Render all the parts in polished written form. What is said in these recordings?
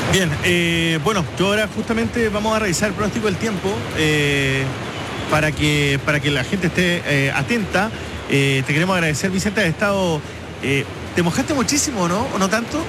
Bien, bueno, yo ahora justamente vamos a revisar el pronóstico del tiempo para que la gente esté atenta. Te queremos agradecer, Vicente, has estado... ¿te mojaste muchísimo, no? ¿O no tanto?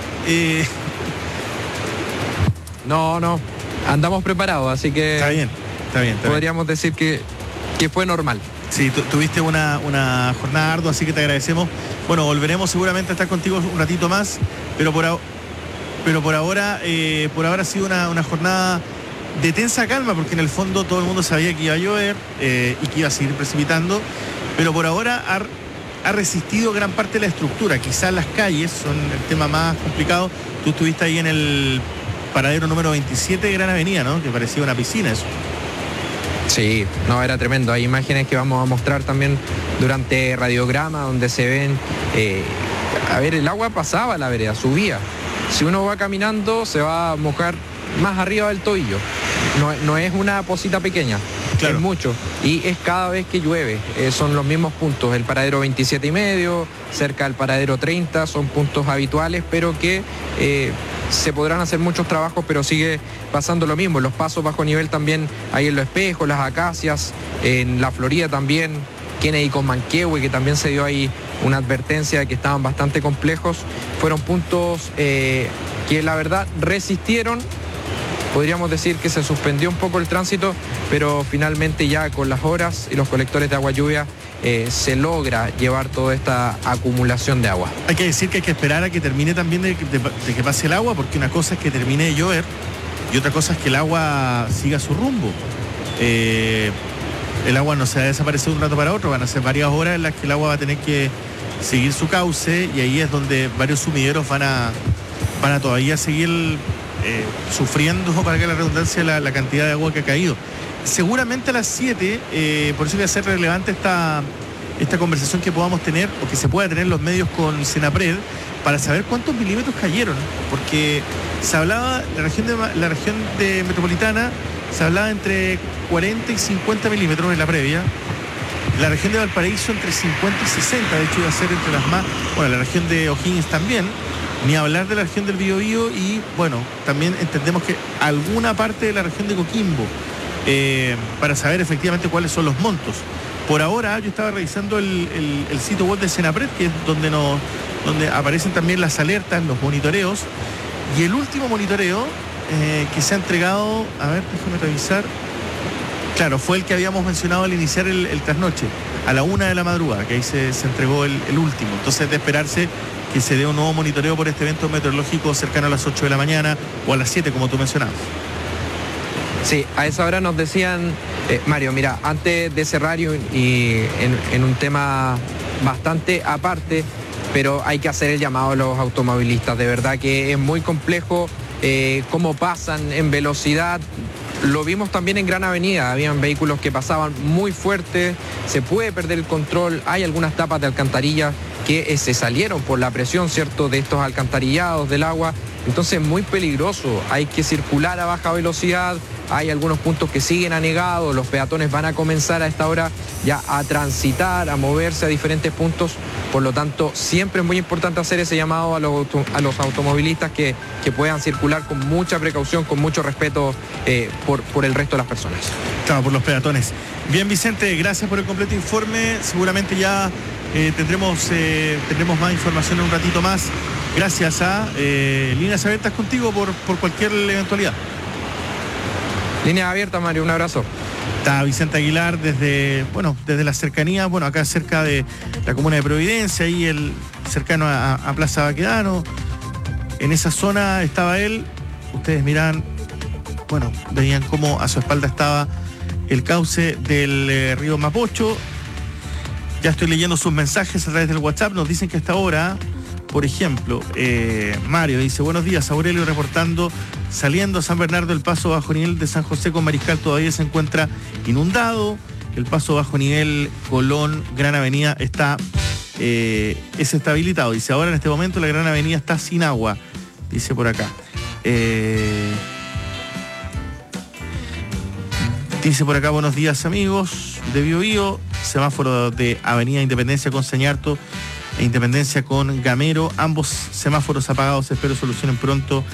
No, andamos preparados, así que... Está bien. Podríamos decir que fue normal. Sí, tuviste una jornada ardua, así que te agradecemos. Bueno, volveremos seguramente a estar contigo un ratito más, pero por ahora ha sido una jornada de tensa calma, porque en el fondo todo el mundo sabía que iba a llover y que iba a seguir precipitando, pero por ahora ha resistido gran parte de la estructura. Quizás las calles son el tema más complicado. Tú estuviste ahí en el paradero número 27 de Gran Avenida, ¿no? Que parecía una piscina eso. Sí, no, era tremendo. Hay imágenes que vamos a mostrar también durante radiograma, donde se ven... el agua pasaba a la vereda, subía. Si uno va caminando, se va a mojar más arriba del tobillo. No es una posita pequeña, claro. Es mucho. Y es cada vez que llueve. Son los mismos puntos. El paradero 27,5, cerca del paradero 30, son puntos habituales, pero que... se podrán hacer muchos trabajos, pero sigue pasando lo mismo. Los pasos bajo nivel también hay en Los Espejos, Las Acacias, en La Florida también, Kennedy con Manquehue, que también se dio ahí una advertencia de que estaban bastante complejos. Fueron puntos que la verdad resistieron. Podríamos decir que se suspendió un poco el tránsito, pero finalmente ya con las horas y los colectores de agua lluvia se logra llevar toda esta acumulación de agua. Hay que decir que hay que esperar a que termine también de que pase el agua, porque una cosa es que termine de llover y otra cosa es que el agua siga su rumbo. El agua no se va a desaparecer de un rato para otro, van a ser varias horas en las que el agua va a tener que seguir su cauce, y ahí es donde varios sumideros van a todavía seguir sufriendo, para que la redundancia, la cantidad de agua que ha caído. Seguramente a las 7, por eso va a ser relevante esta conversación que podamos tener, o que se pueda tener en los medios con Senapred, para saber cuántos milímetros cayeron, porque se hablaba, la región de metropolitana, se hablaba entre 40 y 50 milímetros en la previa, la región de Valparaíso entre 50 y 60, de hecho iba a ser entre las más, bueno, la región de O'Higgins también, ni hablar de la región del Biobío, y bueno, también entendemos que alguna parte de la región de Coquimbo, para saber efectivamente cuáles son los montos. Por ahora yo estaba revisando el sitio web de Senapred, que es donde aparecen también las alertas, los monitoreos, y el último monitoreo que se ha entregado, a ver, déjame revisar, claro, fue el que habíamos mencionado al iniciar el trasnoche, a la 1 de la madrugada, que ahí se entregó el último. Entonces es de esperarse que se dé un nuevo monitoreo por este evento meteorológico cercano a las 8 de la mañana o a las 7, como tú mencionabas. Sí, a esa hora nos decían, Mario, mira, antes de cerrar y en un tema bastante aparte, pero hay que hacer el llamado a los automovilistas. De verdad que es muy complejo cómo pasan en velocidad. Lo vimos también en Gran Avenida, habían vehículos que pasaban muy fuerte, se puede perder el control, hay algunas tapas de alcantarilla que se salieron por la presión, ¿cierto?, de estos alcantarillados del agua. Entonces muy peligroso, hay que circular a baja velocidad, hay algunos puntos que siguen anegados, los peatones van a comenzar a esta hora ya a transitar, a moverse a diferentes puntos, por lo tanto siempre es muy importante hacer ese llamado a los automovilistas que puedan circular con mucha precaución, con mucho respeto por el resto de las personas. Claro, por los peatones. Bien, Vicente, gracias por el completo informe, seguramente ya tendremos más información en un ratito más. Gracias a líneas abiertas contigo por cualquier eventualidad. Líneas abiertas, Mario, un abrazo. Está Vicente Aguilar desde la cercanía, acá cerca de la comuna de Providencia, ahí cercano a Plaza Baquedano. En esa zona estaba él. Ustedes miran, veían cómo a su espalda estaba el cauce del río Mapocho. Ya estoy leyendo sus mensajes a través del WhatsApp. Nos dicen que hasta ahora, por ejemplo, Mario dice: buenos días, Aurelio reportando, saliendo a San Bernardo, el paso bajo nivel de San José con Mariscal todavía se encuentra inundado. El paso bajo nivel Colón, Gran Avenida está habilitado. Dice: ahora en este momento la Gran Avenida está sin agua, dice por acá. Dice por acá: buenos días, amigos de Biobío, semáforo de Avenida Independencia con Señarto e Independencia con Gamero, ambos semáforos apagados, espero solucionen pronto